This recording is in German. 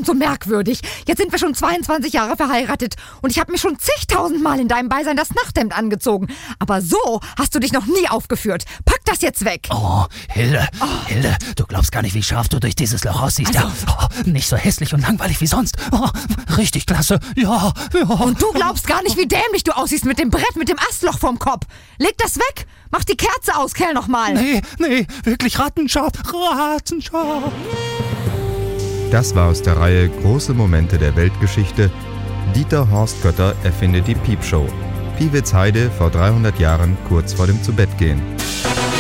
verdammt so merkwürdig. Jetzt sind wir schon 22 Jahre verheiratet und ich habe mir schon zigtausend Mal in deinem Beisein das Nachthemd angezogen. Aber so hast du dich noch nie aufgeführt. Pack das jetzt weg. Oh, Hilde, Hilde, du glaubst gar nicht, wie scharf du durch dieses Loch aussiehst. Also. Ja, nicht so hässlich und langweilig wie sonst. Oh, richtig klasse. Ja. Und du glaubst gar nicht, wie dämlich du aussiehst mit dem Brett, mit dem Astloch vorm Kopf. Leg das weg. Mach die Kerze aus, Kerl, nochmal. Nee, wirklich rattenscharf. Das war aus der Reihe Große Momente der Weltgeschichte. Dieter Horst Götter erfindet die Piepshow. Piewitzheide vor 300 Jahren, kurz vor dem Zubettgehen.